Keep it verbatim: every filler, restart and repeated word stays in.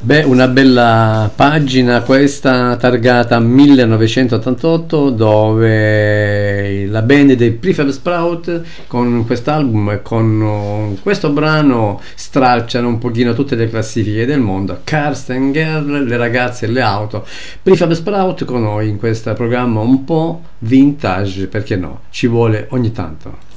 Beh, una bella pagina questa targata millenovecentottantotto, dove la band dei Prefab Sprout con quest'album e con uh, questo brano stracciano un pochino tutte le classifiche del mondo. Cars and Girl, le ragazze e le auto. Prefab Sprout con noi in questo programma un po' vintage, perché no? Ci vuole ogni tanto.